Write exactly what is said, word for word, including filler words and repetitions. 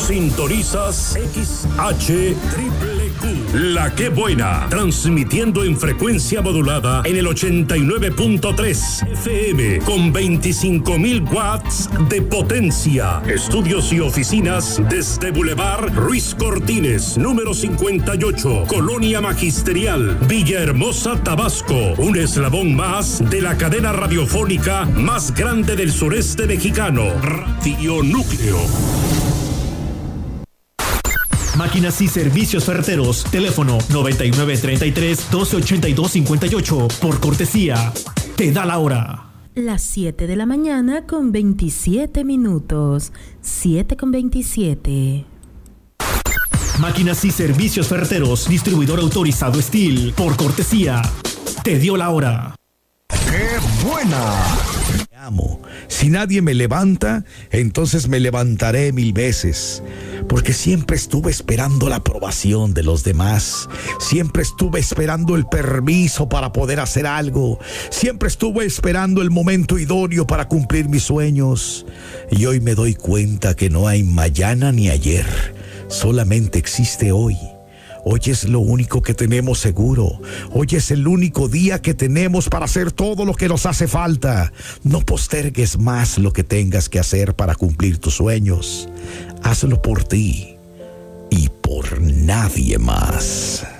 Sintonizas X H Triple Q, La Que Buena, transmitiendo en frecuencia modulada en el ochenta y nueve punto tres F M con veinticinco mil watts de potencia. Estudios y oficinas desde Boulevard Ruiz Cortines, número cincuenta y ocho, Colonia Magisterial, Villahermosa, Tabasco. Un eslabón más de la cadena radiofónica más grande del sureste mexicano, Radio Núcleo. Máquinas y servicios ferreteros. Teléfono noventa y nueve treinta y tres doce ochenta y dos cincuenta y ocho. Por cortesía, te da la hora. Las siete de la mañana con veintisiete minutos. siete con veintisiete. Máquinas y servicios ferreteros. Distribuidor autorizado Steel. Por cortesía, te dio la hora. ¡Qué buena! Me amo. Si nadie me levanta, entonces me levantaré mil veces. Porque siempre estuve esperando la aprobación de los demás. Siempre estuve esperando el permiso para poder hacer algo. Siempre estuve esperando el momento idóneo para cumplir mis sueños. Y hoy me doy cuenta que no hay mañana ni ayer. Solamente existe hoy. Hoy es lo único que tenemos seguro. Hoy es el único día que tenemos para hacer todo lo que nos hace falta. No postergues más lo que tengas que hacer para cumplir tus sueños. Hazlo por ti y por nadie más.